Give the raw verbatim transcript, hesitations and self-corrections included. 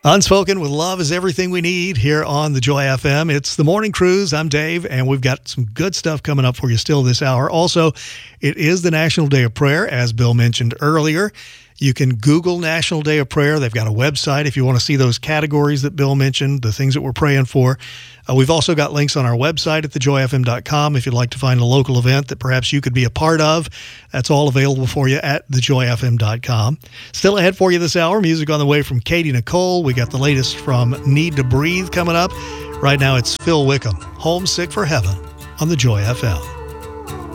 Unspoken with Love is everything we need here on the Joy F M. It's the Morning Cruise. I'm Dave, and we've got some good stuff coming up for you still this hour. Also, it is the National Day of Prayer, as Bill mentioned earlier. You can Google National Day of Prayer. They've got a website if you want to see those categories that Bill mentioned, the things that we're praying for. Uh, we've also got links on our website at the joy f m dot com if you'd like to find a local event that perhaps you could be a part of. That's all available for you at the joy f m dot com. Still ahead for you this hour, music on the way from Katie Nicole. We got the latest from Need to Breathe coming up. Right now it's Phil Wickham, Homesick for Heaven on the Joy F M.